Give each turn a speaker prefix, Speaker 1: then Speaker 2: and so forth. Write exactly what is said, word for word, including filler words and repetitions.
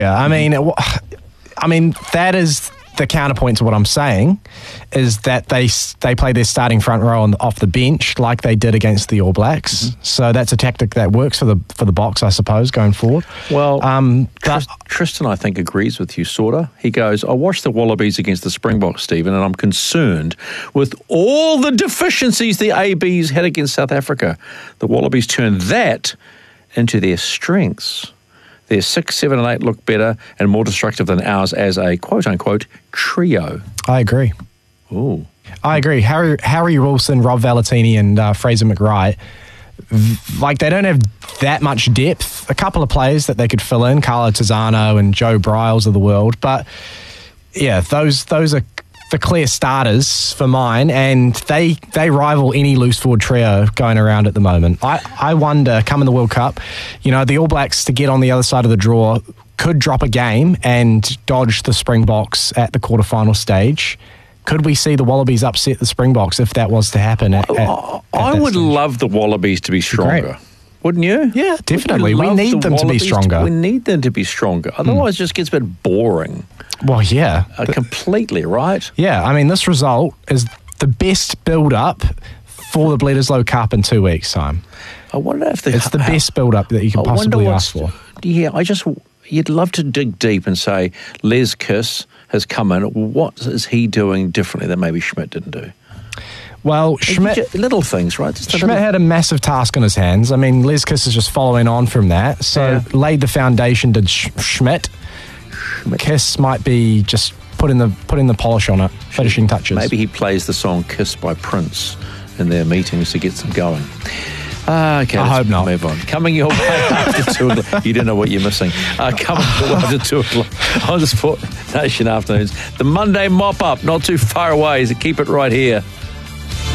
Speaker 1: Yeah, I mean, it, I mean that is the counterpoint to what I'm saying, is that they they play their starting front row on, off the bench like they did against the All Blacks. Mm-hmm. So that's a tactic that works for the for the Box, I suppose, going forward.
Speaker 2: Well,
Speaker 1: um,
Speaker 2: Trist, Tristan, I think, agrees with you, sort of. He goes, I watched the Wallabies against the Springboks, Stephen, and I'm concerned with all the deficiencies the A Bs had against South Africa. The Wallabies turned that into their strengths. Their six, seven, and eight look better and more destructive than ours as a quote-unquote trio.
Speaker 1: I agree.
Speaker 2: Ooh.
Speaker 1: I agree. Harry Harry Wilson, Rob Valentini, and uh, Fraser McWright, like, they don't have that much depth. A couple of players that they could fill in, Carlo Tizzano and Joe Bryles of the world, but yeah, those those are the clear starters for mine, and they they rival any loose forward trio going around at the moment. I, I wonder, come in the World Cup, you know, the All Blacks, to get on the other side of the draw, could drop a game and dodge the Springboks at the quarterfinal stage. Could we see the Wallabies upset the Springboks if that was to happen? At, at,
Speaker 2: I,
Speaker 1: at
Speaker 2: I would
Speaker 1: stage?
Speaker 2: love the Wallabies to be stronger.
Speaker 1: Great.
Speaker 2: Wouldn't you?
Speaker 1: Yeah, definitely. We
Speaker 2: love
Speaker 1: need
Speaker 2: the
Speaker 1: them to be
Speaker 2: Wallabies
Speaker 1: stronger.
Speaker 2: we need them to be stronger. Otherwise, mm. it just gets a bit boring.
Speaker 1: Well, yeah.
Speaker 2: Uh,
Speaker 1: the,
Speaker 2: completely, right?
Speaker 1: Yeah, I mean, this result is the best build-up for the Bledisloe Cup in two weeks' time.
Speaker 2: I wonder if the,
Speaker 1: it's the
Speaker 2: how,
Speaker 1: best build-up that you can
Speaker 2: I
Speaker 1: possibly ask for.
Speaker 2: Yeah, I just you'd love to dig deep and say Les Kiss has come in. What is he doing differently that maybe Schmidt didn't do?
Speaker 1: Well, Schmidt...
Speaker 2: Little things, right? Just
Speaker 1: Schmidt
Speaker 2: little...
Speaker 1: had a massive task on his hands. I mean, Les Kiss is just following on from that. So
Speaker 2: yeah.
Speaker 1: laid the foundation, did Sch- Schmidt. Schmidt. Kiss might be just putting the putting the polish on it, finishing touches.
Speaker 2: Maybe he plays the song Kiss by Prince in their meetings to get them going. Uh, okay,
Speaker 1: I hope not.
Speaker 2: Move on. Coming your way after two o'clock. You don't know what you're missing. Uh, coming your way after two o'clock on the Sport Nation Afternoons. The Monday mop-up, not too far away, so keep it right here.